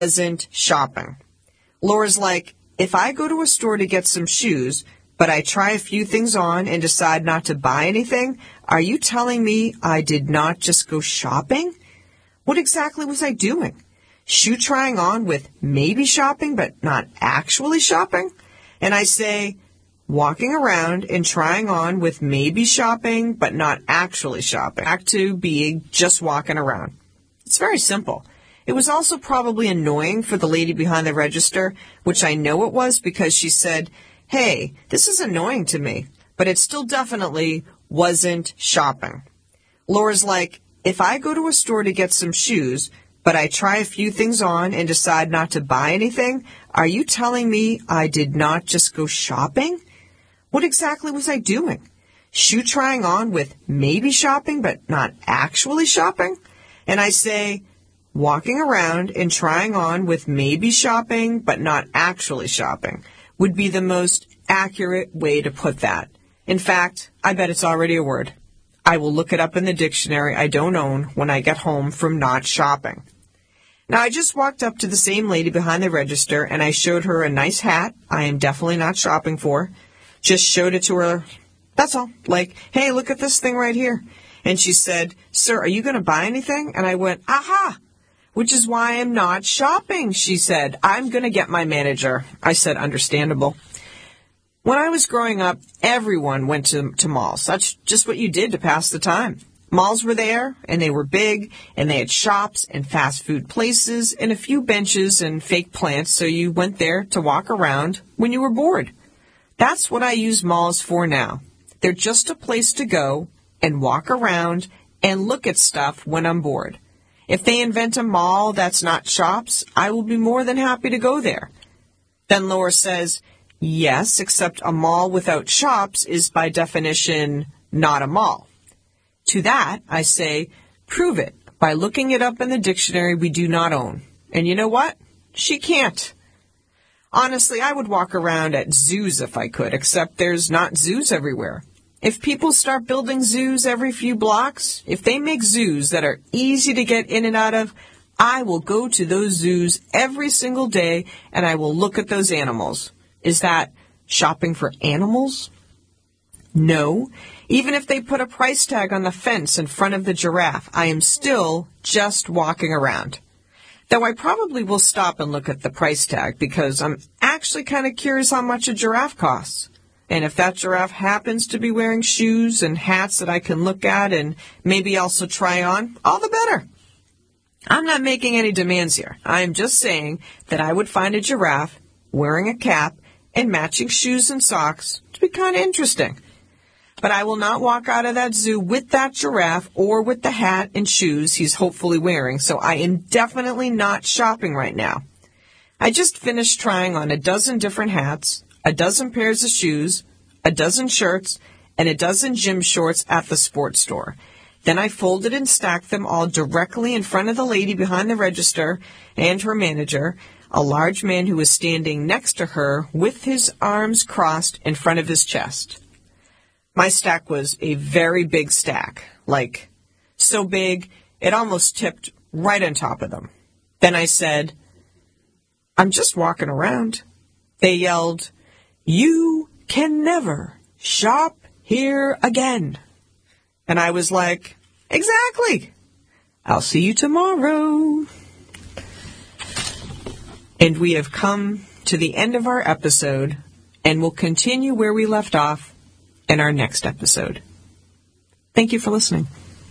Wasn't shopping. Laura's like, if I go to a store to get some shoes, but I try a few things on and decide not to buy anything, are you telling me I did not just go shopping? What exactly was I doing? Shoe trying on with maybe shopping, but not actually shopping? And I say, walking around and trying on with maybe shopping, but not actually shopping. Back to being just walking around. It's very simple. It was also probably annoying for the lady behind the register, which I know it was because she said, hey, this is annoying to me, but it still definitely wasn't shopping. Laura's like, if I go to a store to get some shoes, but I try a few things on and decide not to buy anything, are you telling me I did not just go shopping? What exactly was I doing? Shoe trying on with maybe shopping, but not actually shopping? And I say, walking around and trying on with maybe shopping, but not actually shopping, would be the most accurate way to put that. In fact, I bet it's already a word. I will look it up in the dictionary I don't own when I get home from not shopping. Now, I just walked up to the same lady behind the register, and I showed her a nice hat I am definitely not shopping for. Just showed it to her, that's all. Like, hey, look at this thing right here. And she said, sir, are you going to buy anything? And I went, aha! Which is why I'm not shopping, she said. I'm going to get my manager. I said, understandable. When I was growing up, everyone went to malls. That's just what you did to pass the time. Malls were there, and they were big, and they had shops and fast food places and a few benches and fake plants, so you went there to walk around when you were bored. That's what I use malls for now. They're just a place to go and walk around and look at stuff when I'm bored. If they invent a mall that's not shops, I will be more than happy to go there. Then Laura says, yes, except a mall without shops is by definition not a mall. To that, I say, prove it by looking it up in the dictionary we do not own. And you know what? She can't. Honestly, I would walk around at zoos if I could, except there's not zoos everywhere. If people start building zoos every few blocks, if they make zoos that are easy to get in and out of, I will go to those zoos every single day and I will look at those animals. Is that shopping for animals? No. Even if they put a price tag on the fence in front of the giraffe, I am still just walking around. Though I probably will stop and look at the price tag because I'm actually kind of curious how much a giraffe costs. And if that giraffe happens to be wearing shoes and hats that I can look at and maybe also try on, all the better. I'm not making any demands here. I am just saying that I would find a giraffe wearing a cap and matching shoes and socks to be kind of interesting. But I will not walk out of that zoo with that giraffe or with the hat and shoes he's hopefully wearing, so I am definitely not shopping right now. I just finished trying on a dozen different hats, a dozen pairs of shoes, a dozen shirts, and a dozen gym shorts at the sports store. Then I folded and stacked them all directly in front of the lady behind the register and her manager, a large man who was standing next to her with his arms crossed in front of his chest. My stack was a very big stack, like so big it almost tipped right on top of them. Then I said, I'm just walking around. They yelled, you can never shop here again. And I was like, exactly. I'll see you tomorrow. And we have come to the end of our episode, and we'll continue where we left off in our next episode. Thank you for listening.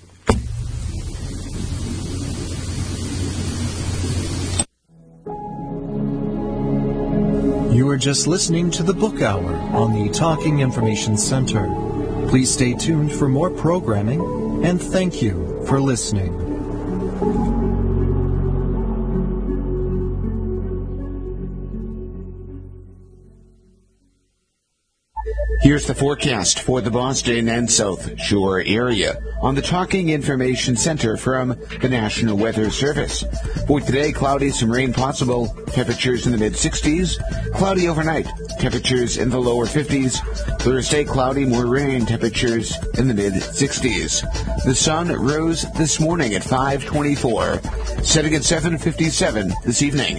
You are just listening to the Book Hour on the Talking Information Center. Please stay tuned for more programming, and thank you for listening. Here's the forecast for the Boston and South Shore area on the Talking Information Center from the National Weather Service. For today, cloudy, some rain possible, temperatures in the mid-60s. Cloudy overnight, temperatures in the lower 50s. Thursday, cloudy, more rain, temperatures in the mid-60s. The sun rose this morning at 5:24, setting at 7:57 this evening.